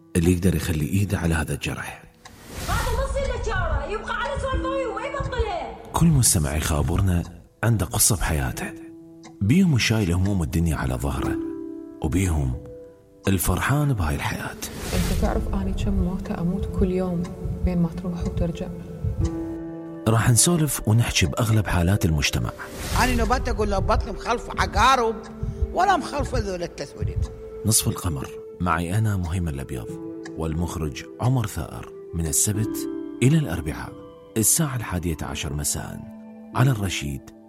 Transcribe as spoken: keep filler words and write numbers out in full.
اللي يقدر يخلي إيده على هذا الجرح. هذا ما يصير له شارة، يبقى على سوالفه وما يبطله. كل مستمع يخابرنا عنده قصة بحياته، بيهم شايل هموم الدنيا على ظهره، وبيهم الفرحان بهاي الحياة. انت تعرف اني كم موتة اموت كل يوم بين ما تروح وترجع. راح نسولف ونحكي بأغلب حالات المجتمع. أنا نبات أقول له بطني مخلف عقارب ولا مخلف ذول التسويد. نصف القمر معي أنا مهيمن الأبيض، والمخرج عمر ثائر، من السبت إلى الأربعاء الساعة الحادية عشر مساء على الرشيد